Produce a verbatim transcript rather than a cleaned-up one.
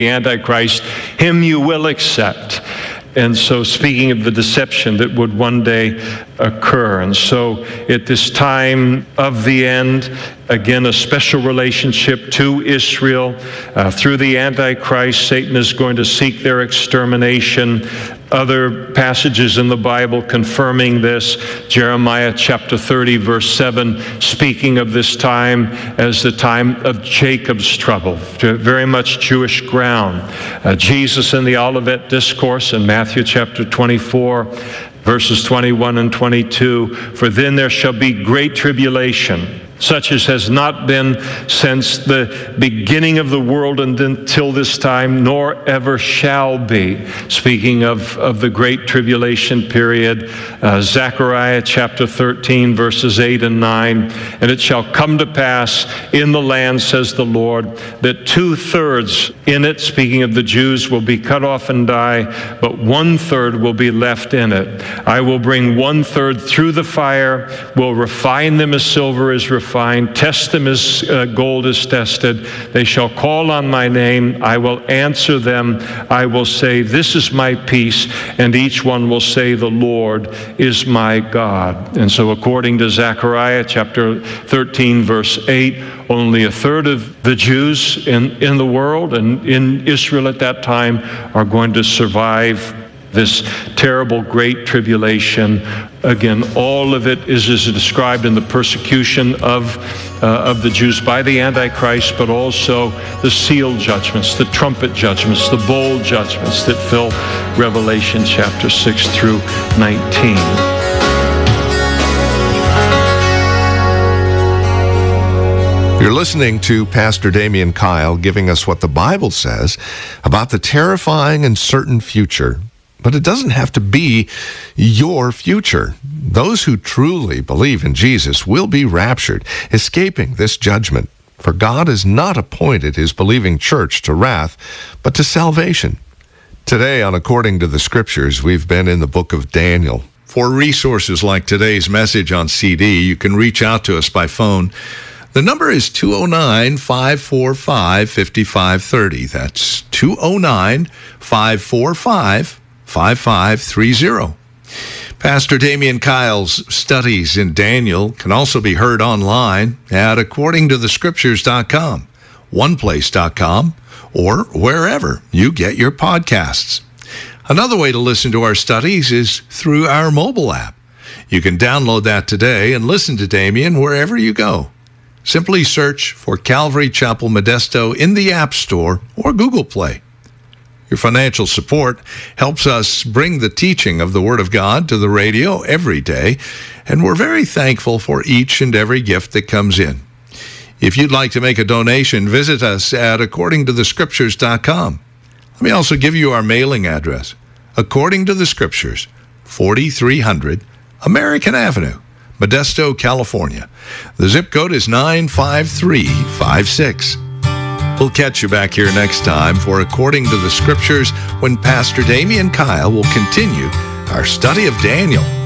The Antichrist, him you will accept. And so speaking of the deception that would one day occur. And so at this time of the end, again, a special relationship to Israel. Uh, through the Antichrist, Satan is going to seek their extermination. Other passages in the Bible confirming this. Jeremiah chapter thirty, verse seven, speaking of this time as the time of Jacob's trouble, very much Jewish ground. Uh, Jesus in the Olivet Discourse in Matthew chapter twenty-four, verses twenty-one and twenty-two, for then there shall be great tribulation, such as has not been since the beginning of the world and until this time, nor ever shall be. Speaking of, of the great tribulation period, uh, Zechariah chapter thirteen, verses eight and nine, and it shall come to pass in the land, says the Lord, that two-thirds in it, speaking of the Jews, will be cut off and die, but one-third will be left in it. I will bring one-third through the fire, will refine them as silver is refined, Find, test them as uh, gold is tested. They shall call on my name. I will answer them. I will say, this is my peace. And each one will say, the Lord is my God. And so according to Zechariah chapter thirteen, verse eight, only a third of the Jews in, in the world and in Israel at that time are going to survive this terrible great tribulation. Again, all of it is, is described in the persecution of, uh, of the Jews by the Antichrist, but also the seal judgments, the trumpet judgments, the bowl judgments that fill Revelation chapter six through nineteen. You're listening to Pastor Damian Kyle giving us what the Bible says about the terrifying and certain future. But it doesn't have to be your future. Those who truly believe in Jesus will be raptured, escaping this judgment. For God has not appointed his believing church to wrath, but to salvation. Today on According to the Scriptures, we've been in the book of Daniel. For resources like today's message on C D, you can reach out to us by phone. The number is two oh nine, five four five, five five three oh. That's two oh nine, five four five, five five three oh. Pastor Damian Kyle's studies in Daniel can also be heard online at according to the scriptures dot com, one place dot com, or wherever you get your podcasts. Another way to listen to our studies is through our mobile app. You can download that today and listen to Damian wherever you go. Simply search for Calvary Chapel Modesto in the App Store or Google Play. Your financial support helps us bring the teaching of the Word of God to the radio every day, and we're very thankful for each and every gift that comes in. If you'd like to make a donation, visit us at according to the scriptures dot com. Let me also give you our mailing address. According to the Scriptures, forty-three hundred American Avenue, Modesto, California. The zip code is nine five three five six. We'll catch you back here next time for According to the Scriptures, when Pastor Damian Kyle will continue our study of Daniel.